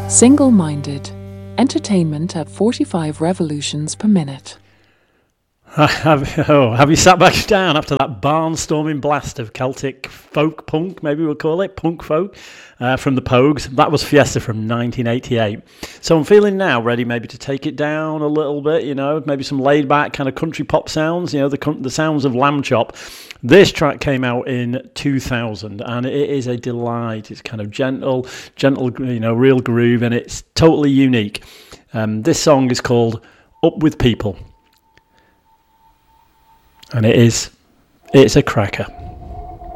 Single-minded. Entertainment at 45 revolutions per minute. Have you sat back down after that barnstorming blast of Celtic folk punk, maybe we'll call it, punk folk, from the Pogues? That was Fiesta from 1988. So I'm feeling now ready maybe to take it down a little bit, maybe some laid-back kind of country pop sounds, the sounds of Lamb Chop. This track came out in 2000, and it is a delight. It's kind of gentle, real groove, and it's totally unique. This song is called Up With People. And it's a cracker.